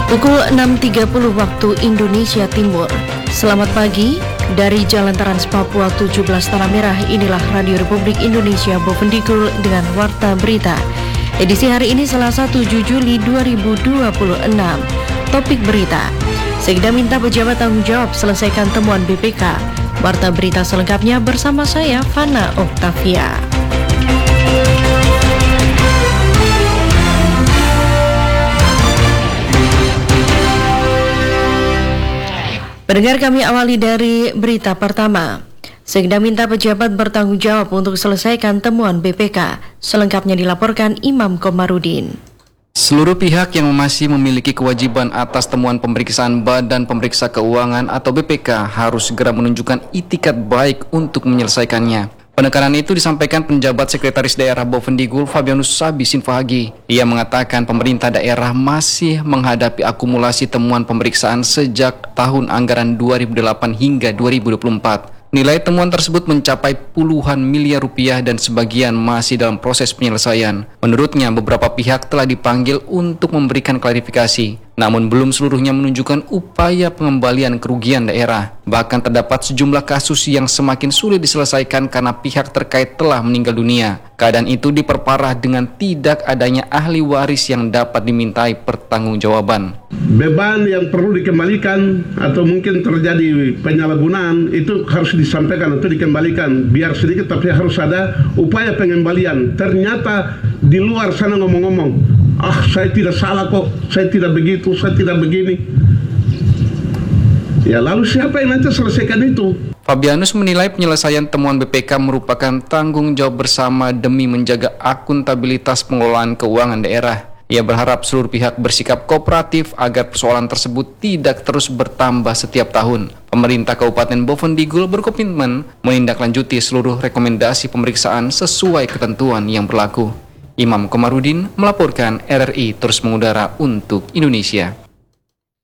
Pukul 6.30 waktu Indonesia Timur. Selamat pagi dari Jalan Trans Papua 17 Tanah Merah. Inilah Radio Republik Indonesia Bovendigul dengan Warta Berita. Edisi hari ini Selasa 7 Juli 2026. Topik berita: Sekda minta pejabat tanggung jawab selesaikan temuan BPK. Warta Berita selengkapnya bersama saya Fana Oktavia. Pendengar, kami awali dari berita pertama. Sekda minta pejabat bertanggung jawab untuk selesaikan temuan BPK. Selengkapnya dilaporkan Imam Komarudin. Seluruh pihak yang masih memiliki kewajiban atas temuan pemeriksaan Badan Pemeriksa Keuangan atau BPK harus segera menunjukkan itikat baik untuk menyelesaikannya. Penekanan itu disampaikan penjabat Sekretaris Daerah Bovendigul Fabianus Sabi Sinfahagi. Ia mengatakan pemerintah daerah masih menghadapi akumulasi temuan pemeriksaan sejak tahun anggaran 2008 hingga 2024. Nilai temuan tersebut mencapai puluhan miliar rupiah dan sebagian masih dalam proses penyelesaian. Menurutnya, beberapa pihak telah dipanggil untuk memberikan klarifikasi, namun belum seluruhnya menunjukkan upaya pengembalian kerugian daerah. Bahkan terdapat sejumlah kasus yang semakin sulit diselesaikan karena pihak terkait telah meninggal dunia. Keadaan itu diperparah dengan tidak adanya ahli waris yang dapat dimintai pertanggungjawaban. Beban yang perlu dikembalikan atau mungkin terjadi penyalahgunaan itu harus disampaikan atau dikembalikan. Biar sedikit tapi harus ada upaya pengembalian. Ternyata di luar sana ngomong-ngomong, saya tidak salah kok, saya tidak begitu, saya tidak begini. Ya lalu siapa yang nanti selesaikan itu? Fabianus menilai penyelesaian temuan BPK merupakan tanggung jawab bersama demi menjaga akuntabilitas pengelolaan keuangan daerah. Ia berharap seluruh pihak bersikap kooperatif agar persoalan tersebut tidak terus bertambah setiap tahun. Pemerintah Kabupaten Bovendigul berkomitmen menindaklanjuti seluruh rekomendasi pemeriksaan sesuai ketentuan yang berlaku. Imam Komarudin melaporkan, RRI terus mengudara untuk Indonesia.